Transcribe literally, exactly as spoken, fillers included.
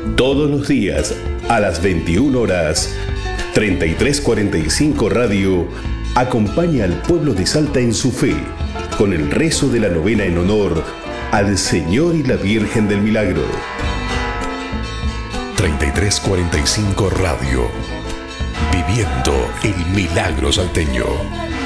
Todos los días, a las veintiuna horas, treinta y tres cuarenta y cinco Radio acompaña al pueblo de Salta en su fe, con el rezo de la novena en honor al Señor y la Virgen del Milagro. treinta y tres cuarenta y cinco Radio, viviendo el milagro salteño.